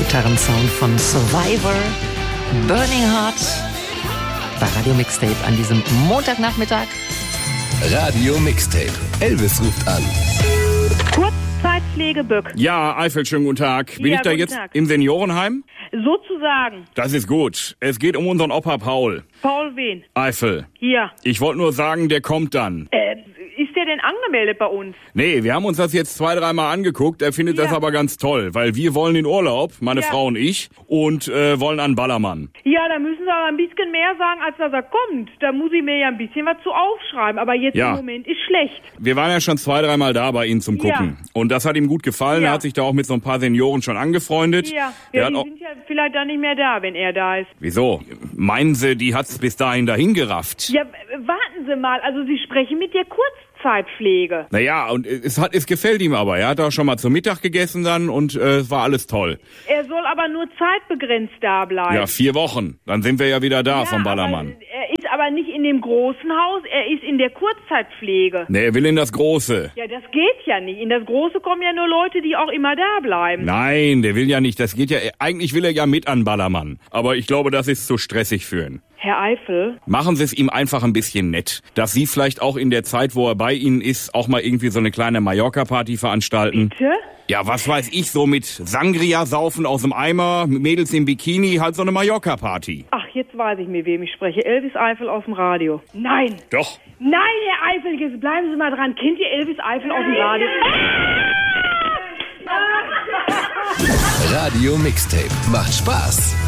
Gitarrensound von Survivor, Burning Heart, bei Radio Mixtape an diesem Montagnachmittag. Radio Mixtape. Elvis ruft an. Kurzzeitpflege Böck. Ja, Eifel, schönen guten Tag. Bin ich da jetzt Tag. im Seniorenheim? Sozusagen. Das ist gut. Es geht um unseren Opa Paul. Paul wen? Eifel. Hier. Ich wollte nur sagen, der kommt dann. Ist der denn angemeldet bei uns? Nee, wir haben uns das jetzt 2-3 Mal angeguckt. Er findet das aber ganz toll, weil wir wollen in Urlaub, meine Frau und ich, und wollen an Ballermann. Ja, da müssen Sie aber ein bisschen mehr sagen, als dass er kommt. Da muss ich mir ja ein bisschen was zu aufschreiben. Aber jetzt im Moment ist schlecht. Wir waren ja schon 2-3 Mal da bei Ihnen zum Gucken. Und das hat ihm gut gefallen. Ja. Er hat sich da auch mit so ein paar Senioren schon angefreundet. Ja, Der die hat auch, sind ja vielleicht dann nicht mehr da, wenn er da ist. wieso? Meinen Sie, die hat's bis dahin dahin gerafft? Ja, warten Sie mal. Also Sie sprechen mit der Kurzzeitpflege. Naja, und es gefällt ihm aber. Er hat auch schon mal zum Mittag gegessen dann und es war alles toll. Er soll aber nur zeitbegrenzt da bleiben. Ja, 4 Wochen. Dann sind wir ja wieder da vom Ballermann. Er ist aber nicht in dem großen Haus, er ist in der Kurzzeitpflege. Nee, er will in das Große. Ja, das geht ja nicht. In das Große kommen ja nur Leute, die auch immer da bleiben. Nein, der will ja nicht. Das geht ja, eigentlich will er ja mit an Ballermann. Aber ich glaube, das ist zu stressig für ihn. Herr Eifel? Machen Sie es ihm einfach ein bisschen nett. Dass Sie vielleicht auch in der Zeit, wo er bei Ihnen ist, auch mal irgendwie so eine kleine Mallorca-Party veranstalten. Bitte? Ja, was weiß ich, so mit Sangria saufen aus dem Eimer, mit Mädels im Bikini, halt so eine Mallorca-Party. Ach, jetzt weiß ich, mit wem ich spreche. Elvis Eifel aus dem Radio. Nein. Doch. Nein, Herr Eifel, jetzt bleiben Sie mal dran. Kennt ihr Elvis Eifel aus dem Radio? Radio Mixtape. Macht Spaß.